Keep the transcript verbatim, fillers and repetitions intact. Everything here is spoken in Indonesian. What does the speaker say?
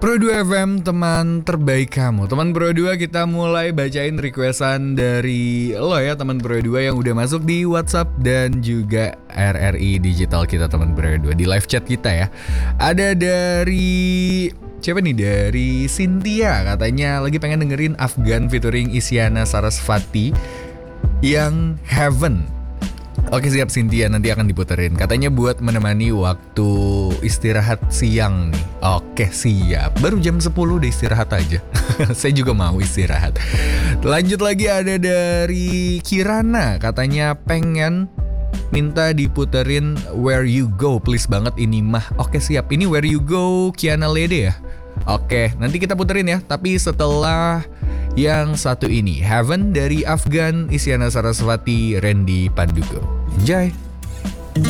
Pro dua F M, teman terbaik kamu. Teman Pro dua, kita mulai bacain requestan dari lo ya, teman Pro dua yang udah masuk di WhatsApp dan juga R R I Digital kita, teman Pro dua, di live chat kita ya. Ada dari siapa nih? Dari Cynthia, katanya lagi pengen dengerin Afgan featuring Isyana Sarasvati yang Heaven. Oke, siap Cynthia, nanti akan diputerin. Katanya buat menemani waktu istirahat siang nih. Oke, siap. Baru jam sepuluh udah istirahat aja. Saya juga mau istirahat. Lanjut lagi, ada dari Kirana. Katanya pengen minta diputerin Where You Go, please banget ini mah. Oke, siap. Ini Where You Go Kiana Lede ya. Oke, nanti kita puterin ya. Tapi setelah yang satu ini, Heaven dari Afgan, Isyana Sarasvati, Randy Pandugo. Enjoy.